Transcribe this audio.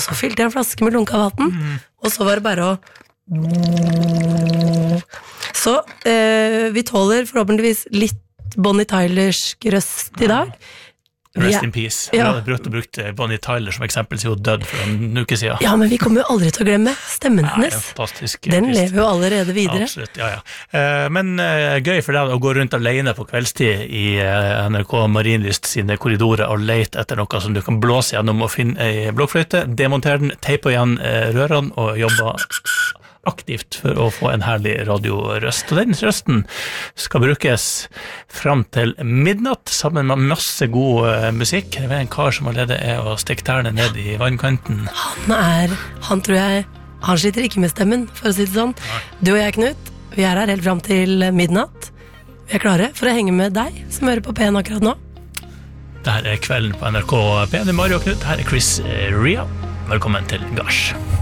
og så fylte jeg en flaske med lunka vatten, og så var det bare å... Så vi tåler forhåpentligvis litt Bonnie Tylersk røst I dag. Rest in peace. Jeg hadde brukt Bonnie Tyler som eksempel, så hun død for en uke siden. Ja, men vi kommer jo aldri til å glemme stemmen hennes. Fantastisk. Den lever jo allerede videre. Absolutt, ja. Men gøy for deg å gå rundt alene på kveldstid I NRK Marienlyst sine korridorer og lete etter noe som du kan blåse gjennom og finne en blokkfløyte, demontere den, teipe igjen rørene og jobbe aktivt for å få en herlig radiorøst. Og den røsten skal brukes fram til midnatt sammen med masse god musikk. Det en kar som allerede å stikke tærne ned I vannkanten. Han tror jeg, han sliter ikke med stemmen, for å si det sånn. Du og jeg, Knut, vi her helt fram til midnatt. Vi klare for å henge med deg som hører på P1 akkurat nå. Dette kvelden på NRK P1. Det Mario og Knut, her Chris Ria. Velkommen til Gars.